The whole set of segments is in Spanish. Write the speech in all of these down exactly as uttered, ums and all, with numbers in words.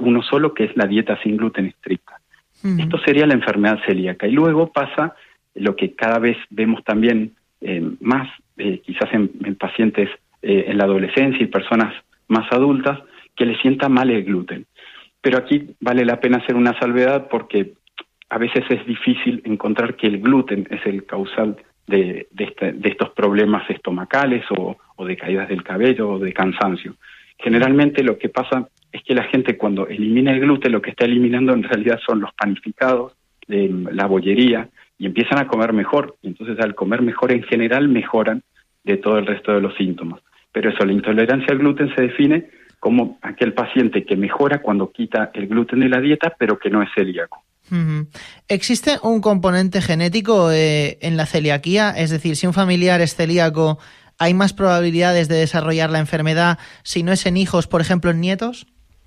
uno solo, que es la dieta sin gluten estricta. Uh-huh. Esto sería la enfermedad celíaca. Y luego pasa lo que cada vez vemos también eh, más, eh, quizás en, en pacientes eh, en la adolescencia y personas más adultas, que les sienta mal el gluten. Pero aquí vale la pena hacer una salvedad porque a veces es difícil encontrar que el gluten es el causal de, de, este, de estos problemas estomacales o, o de caídas del cabello o de cansancio. Generalmente lo que pasa es que la gente cuando elimina el gluten lo que está eliminando en realidad son los panificados, eh, la bollería, y empiezan a comer mejor. Y entonces al comer mejor en general mejoran de todo el resto de los síntomas. Pero eso, la intolerancia al gluten se define como aquel paciente que mejora cuando quita el gluten de la dieta, pero que no es celíaco. Uh-huh. ¿Existe un componente genético eh, en la celiaquía? Es decir, si un familiar es celíaco, ¿hay más probabilidades de desarrollar la enfermedad si no es en hijos, por ejemplo, en nietos?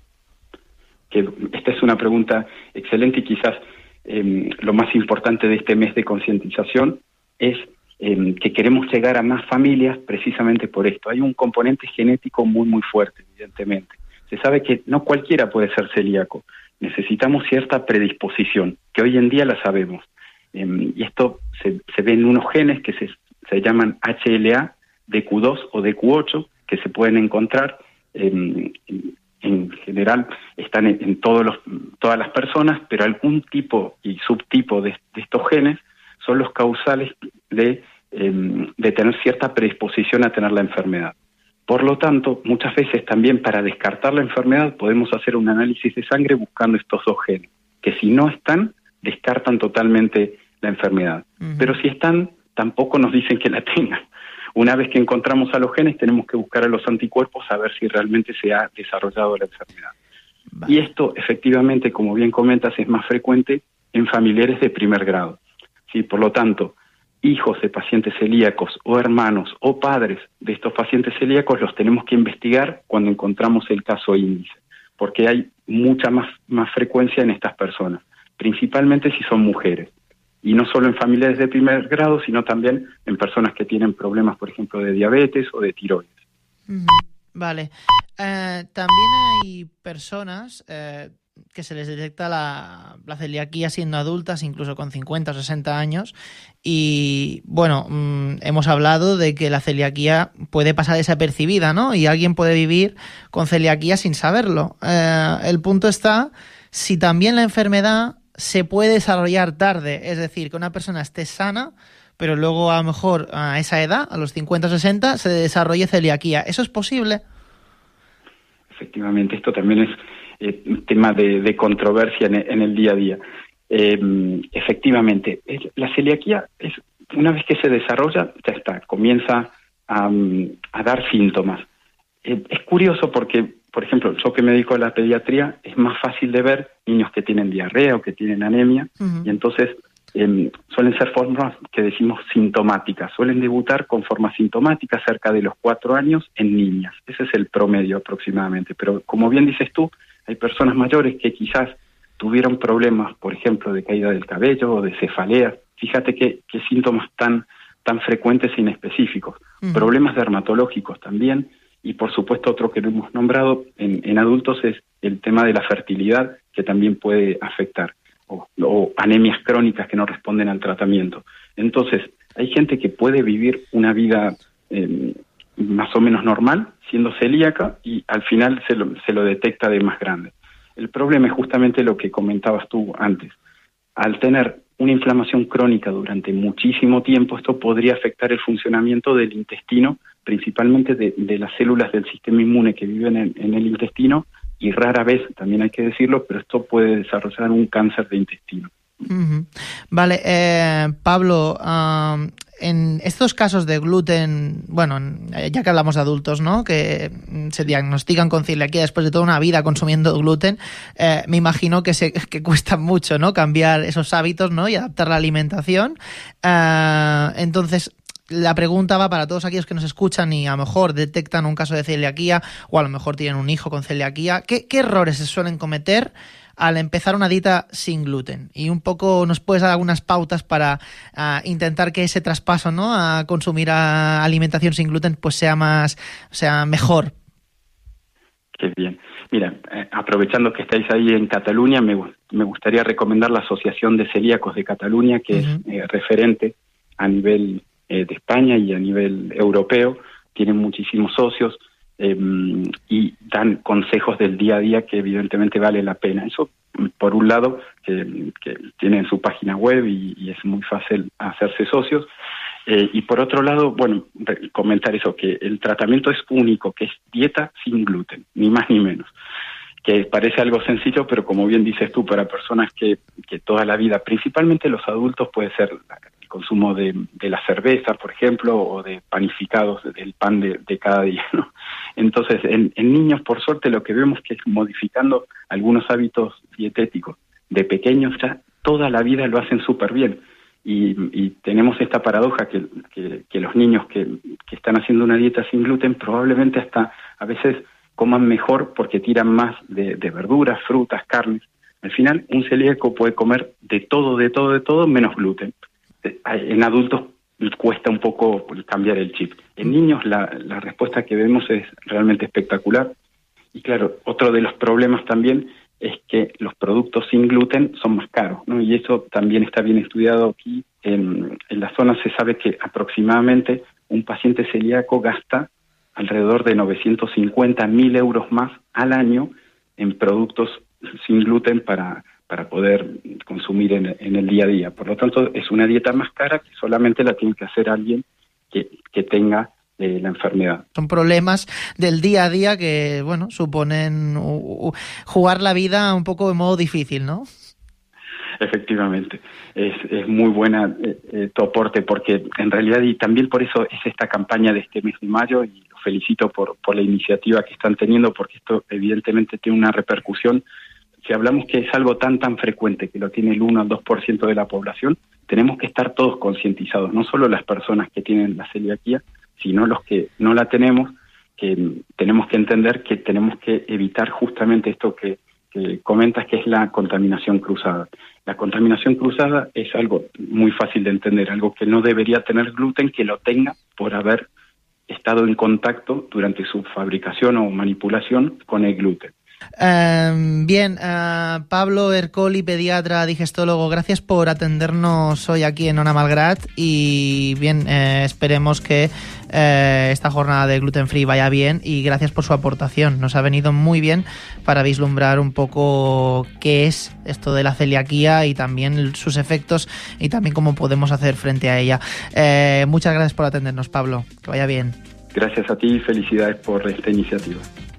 Que esta es una pregunta excelente y quizás eh, lo más importante de este mes de concientización es eh, que queremos llegar a más familias precisamente por esto. Hay un componente genético muy, muy fuerte, evidentemente. Se sabe que no cualquiera puede ser celíaco. Necesitamos cierta predisposición, que hoy en día la sabemos. Eh, y esto se, se ve en unos genes que se, se llaman H L A, D Q dos o D Q ocho, que se pueden encontrar eh, en, en general, están en, en todos los, todas las personas, pero algún tipo y subtipo de, de estos genes son los causales de, eh, de tener cierta predisposición a tener la enfermedad. Por lo tanto, muchas veces también para descartar la enfermedad podemos hacer un análisis de sangre buscando estos dos genes, que si no están, descartan totalmente la enfermedad. Uh-huh. Pero si están, tampoco nos dicen que la tengan. Una vez que encontramos a los genes, tenemos que buscar a los anticuerpos a ver si realmente se ha desarrollado la enfermedad. Vale. Y esto, efectivamente, como bien comentas, es más frecuente en familiares de primer grado. ¿Sí? Por lo tanto, hijos de pacientes celíacos o hermanos o padres de estos pacientes celíacos los tenemos que investigar cuando encontramos el caso índice, porque hay mucha más, más frecuencia en estas personas, principalmente si son mujeres. Y no solo en familiares de primer grado, sino también en personas que tienen problemas, por ejemplo, de diabetes o de tiroides. Vale. Eh, también hay personas eh, que se les detecta la, la celiaquía siendo adultas, incluso con cincuenta o sesenta años. Y, bueno, mmm, hemos hablado de que la celiaquía puede pasar desapercibida, ¿no? Y alguien puede vivir con celiaquía sin saberlo. Eh, el punto está si también la enfermedad se puede desarrollar tarde, es decir, que una persona esté sana, pero luego a lo mejor a esa edad, a los cincuenta o sesenta, se desarrolle celiaquía. ¿Eso es posible? Efectivamente, esto también es eh, un tema de, de controversia en, en el día a día. Eh, efectivamente, es, la celiaquía, es una vez que se desarrolla, ya está, comienza a, a dar síntomas. Eh, es curioso porque, por ejemplo, yo que me dedico a la pediatría, es más fácil de ver niños que tienen diarrea o que tienen anemia, uh-huh. y entonces eh, suelen ser formas que decimos sintomáticas, suelen debutar con formas sintomáticas cerca de los cuatro años en niñas, ese es el promedio aproximadamente, pero como bien dices tú, hay personas mayores que quizás tuvieron problemas, por ejemplo, de caída del cabello o de cefalea, fíjate qué, qué síntomas tan, tan frecuentes e inespecíficos, uh-huh. problemas dermatológicos también. Y por supuesto otro que no hemos nombrado en, en adultos es el tema de la fertilidad, que también puede afectar, o, o anemias crónicas que no responden al tratamiento. Entonces, hay gente que puede vivir una vida eh, más o menos normal, siendo celíaca, y al final se lo, se lo detecta de más grande. El problema es justamente lo que comentabas tú antes. Al tener una inflamación crónica durante muchísimo tiempo, esto podría afectar el funcionamiento del intestino, principalmente de, de las células del sistema inmune que viven en, en el intestino, y rara vez, también hay que decirlo, pero esto puede desarrollar un cáncer de intestino. Uh-huh. Vale, eh, Pablo, uh, en estos casos de gluten, bueno, ya que hablamos de adultos, ¿no?, que se diagnostican con celiaquía después de toda una vida consumiendo gluten, eh, me imagino que, se, que cuesta mucho, ¿no?, cambiar esos hábitos, ¿no?, y adaptar la alimentación. Uh, entonces, la pregunta va para todos aquellos que nos escuchan y a lo mejor detectan un caso de celiaquía o a lo mejor tienen un hijo con celiaquía. ¿Qué, qué errores se suelen cometer al empezar una dieta sin gluten? Y un poco nos puedes dar algunas pautas para uh, intentar que ese traspaso, ¿no?, a consumir a alimentación sin gluten pues sea más, sea mejor. Qué bien. Mira, eh, aprovechando que estáis ahí en Cataluña, me, me gustaría recomendar la Asociación de Celíacos de Cataluña, que uh-huh. es eh, referente a nivel eh, de España y a nivel europeo. Tienen muchísimos socios eh, y dan consejos del día a día que evidentemente vale la pena. Eso, por un lado, que, que tienen su página web y, y es muy fácil hacerse socios. Eh, y por otro lado, bueno, comentar eso, que el tratamiento es único, que es dieta sin gluten, ni más ni menos. Que parece algo sencillo, pero como bien dices tú, para personas que, que toda la vida, principalmente los adultos, puede ser el consumo de, de la cerveza, por ejemplo, o de panificados, del pan de, de cada día, ¿no? Entonces, en, en niños, por suerte, lo que vemos que es modificando algunos hábitos dietéticos de pequeños, ya toda la vida lo hacen súper bien. Y, y tenemos esta paradoja que, que, que los niños que, que están haciendo una dieta sin gluten probablemente hasta a veces coman mejor porque tiran más de, de verduras, frutas, carnes. Al final, un celíaco puede comer de todo, de todo, de todo, menos gluten. En adultos cuesta un poco cambiar el chip. En niños la, la respuesta que vemos es realmente espectacular. Y claro, otro de los problemas también es que los productos sin gluten son más caros, ¿no? Y eso también está bien estudiado aquí. En, en la zona se sabe que aproximadamente un paciente celíaco gasta alrededor de novecientos cincuenta mil euros más al año en productos sin gluten para, para poder consumir en, en el día a día. Por lo tanto, es una dieta más cara que solamente la tiene que hacer alguien que, que tenga de la enfermedad. Son problemas del día a día que, bueno, suponen uh, uh, jugar la vida un poco de modo difícil, ¿no? Efectivamente, es, es muy buena eh, eh, tu aporte, porque en realidad, y también por eso es esta campaña de este mes de mayo, y los felicito por, por la iniciativa que están teniendo, porque esto evidentemente tiene una repercusión. Si hablamos que es algo tan tan frecuente, que lo tiene el uno al dos por ciento de la población, tenemos que estar todos concientizados, no solo las personas que tienen la celiaquía, sino los que no la tenemos, que tenemos que entender que tenemos que evitar justamente esto que, que comentas, que es la contaminación cruzada. La contaminación cruzada es algo muy fácil de entender, algo que no debería tener gluten, que lo tenga por haber estado en contacto durante su fabricación o manipulación con el gluten. Um, bien, uh, Pablo Ercoli, pediatra, digestólogo, gracias por atendernos hoy aquí en Ona Malgrat y bien, eh, esperemos que eh, esta jornada de Gluten Free vaya bien y gracias por su aportación, nos ha venido muy bien para vislumbrar un poco qué es esto de la celiaquía y también sus efectos y también cómo podemos hacer frente a ella. Eh, muchas gracias por atendernos, Pablo, que vaya bien. Gracias a ti y felicidades por esta iniciativa.